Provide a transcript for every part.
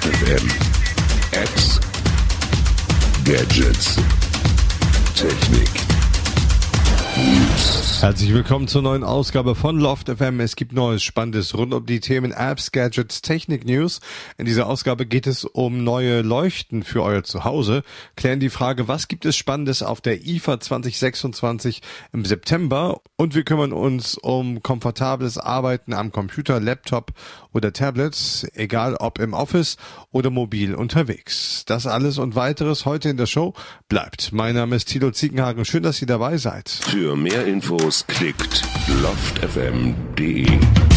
FM. Apps, Gadgets, Technik, News. Herzlich willkommen zur neuen Ausgabe von Loft FM. Es gibt Neues, Spannendes rund um die Themen Apps, Gadgets, Technik, News. In dieser Ausgabe geht es um neue Leuchten für euer Zuhause, klären die Frage, was gibt es Spannendes auf der IFA 2026 im September, und wir kümmern uns um komfortables Arbeiten am Computer, Laptop oder Tablet, egal ob im Office oder mobil unterwegs. Das alles und weiteres heute in der Show. Bleibt. Mein Name ist Thilo Ziegenhagen. Schön, dass ihr dabei seid. Für mehr Infos klickt loftfm.de.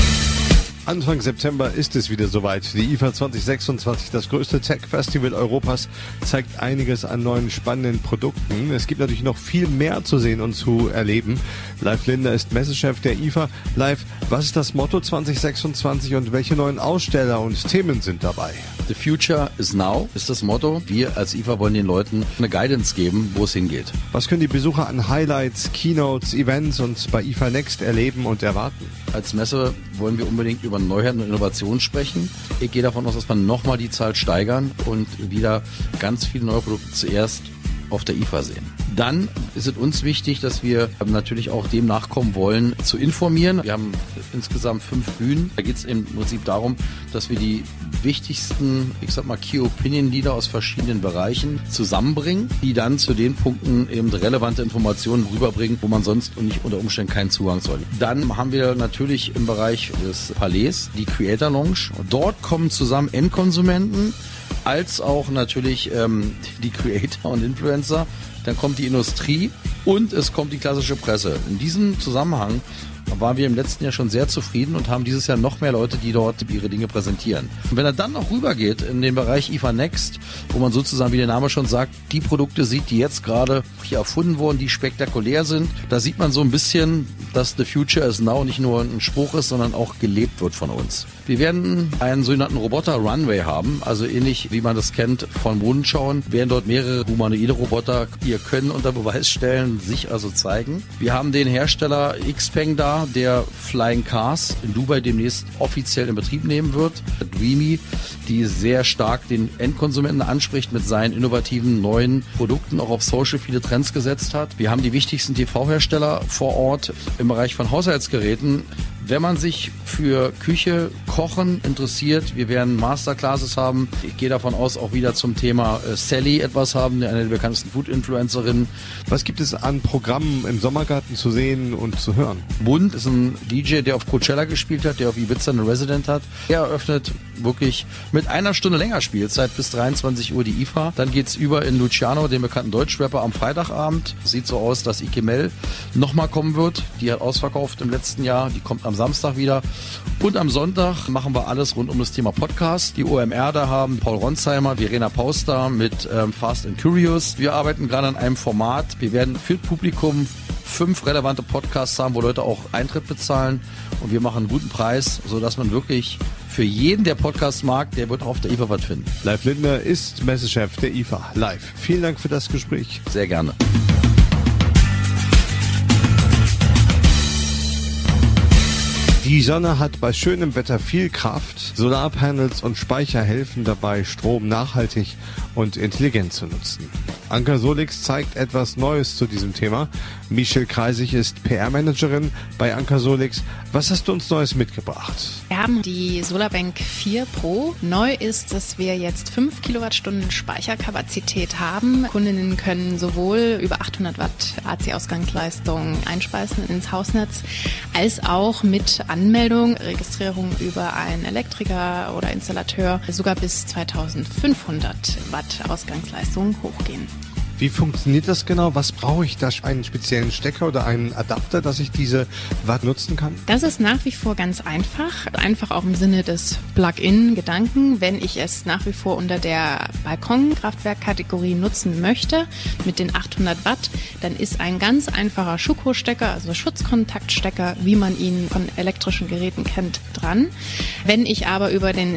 Anfang September ist es wieder soweit. Die IFA 2026, das größte Tech-Festival Europas, zeigt einiges an neuen spannenden Produkten. Es gibt natürlich noch viel mehr zu sehen und zu erleben. Live Linder ist Messechef der IFA. Live, was ist das Motto 2026 und welche neuen Aussteller und Themen sind dabei? The future is now ist das Motto. Wir als IFA wollen den Leuten eine Guidance geben, wo es hingeht. Was können die Besucher an Highlights, Keynotes, Events und bei IFA Next erleben und erwarten? Als Messe wollen wir unbedingt über Neuheiten und Innovationen sprechen. Ich gehe davon aus, dass wir nochmal die Zahl steigern und wieder ganz viele neue Produkte zuerst auf der IFA sehen. Dann ist es uns wichtig, dass wir natürlich auch dem nachkommen wollen, zu informieren. Wir haben insgesamt 5 Bühnen. Da geht es im Prinzip darum, dass wir die wichtigsten, Key Opinion Leader aus verschiedenen Bereichen zusammenbringen, die dann zu den Punkten eben relevante Informationen rüberbringen, wo man sonst nicht unter Umständen keinen Zugang soll. Dann haben wir natürlich im Bereich des Palais die Creator Lounge. Dort kommen zusammen Endkonsumenten, als auch natürlich die Creator und Influencer. Dann kommt die Industrie und es kommt die klassische Presse. In diesem Zusammenhang waren wir im letzten Jahr schon sehr zufrieden und haben dieses Jahr noch mehr Leute, die dort ihre Dinge präsentieren. Und wenn er dann noch rübergeht in den Bereich IFA Next, wo man sozusagen, wie der Name schon sagt, die Produkte sieht, die jetzt gerade hier erfunden wurden, die spektakulär sind, da sieht man so ein bisschen, dass the future is now nicht nur ein Spruch ist, sondern auch gelebt wird von uns. Wir werden einen sogenannten Roboter-Runway haben, also ähnlich wie man das kennt von Modenschauen, werden dort mehrere humanoide Roboter ihr Können unter Beweis stellen, sich also zeigen. Wir haben den Hersteller Xpeng da, der Flying Cars in Dubai demnächst offiziell in Betrieb nehmen wird. Dreamy, die sehr stark den Endkonsumenten anspricht mit seinen innovativen neuen Produkten, auch auf Social viele Trends gesetzt hat. Wir haben die wichtigsten TV-Hersteller vor Ort im Bereich von Haushaltsgeräten. Wenn man sich für Küche, Kochen interessiert, wir werden Masterclasses haben. Ich gehe davon aus, auch wieder zum Thema Sally etwas haben, eine der bekanntesten Food-Influencerinnen. Was gibt es an Programmen im Sommergarten zu sehen und zu hören? Bund ist ein DJ, der auf Coachella gespielt hat, der auf Ibiza eine Resident hat. Er eröffnet wirklich mit 1 Stunde länger Spielzeit bis 23 Uhr die IFA. Dann geht's über in Luciano, den bekannten Deutschrapper, am Freitagabend. Sieht so aus, dass Ike Mel nochmal kommen wird. Die hat ausverkauft im letzten Jahr. Die kommt am Samstag wieder. Und am Sonntag machen wir alles rund um das Thema Podcast. Die OMR da haben Paul Ronsheimer, Verena Pauster mit Fast and Curious. Wir arbeiten gerade an einem Format. Wir werden für Publikum 5 relevante Podcasts haben, wo Leute auch Eintritt bezahlen. Und wir machen einen guten Preis, sodass man wirklich für jeden, der Podcast mag, der wird auch auf der IFA was finden. Live Linder ist Messechef der IFA. Live. Vielen Dank für das Gespräch. Sehr gerne. Die Sonne hat bei schönem Wetter viel Kraft. Solarpanels und Speicher helfen dabei, Strom nachhaltig und intelligent zu nutzen. Anka Solix zeigt etwas Neues zu diesem Thema. Michelle Kreisig ist PR-Managerin bei Anka Solix. Was hast du uns Neues mitgebracht? Wir haben die Solarbank 4 Pro. Neu ist, dass wir jetzt 5 Kilowattstunden Speicherkapazität haben. Kundinnen können sowohl über 800 Watt AC-Ausgangsleistung einspeisen ins Hausnetz, als auch mit Anmeldung, Registrierung über einen Elektriker oder Installateur sogar bis 2500 Watt Ausgangsleistung hochgehen. Wie funktioniert das genau? Was brauche ich da? Einen speziellen Stecker oder einen Adapter, dass ich diese Watt nutzen kann? Das ist nach wie vor ganz einfach. Einfach auch im Sinne des Plug-in-Gedanken. Wenn ich es nach wie vor unter der Balkonkraftwerkkategorie nutzen möchte, mit den 800 Watt, dann ist ein ganz einfacher Schuko-Stecker, also Schutzkontaktstecker, wie man ihn von elektrischen Geräten kennt, dran. Wenn ich aber über den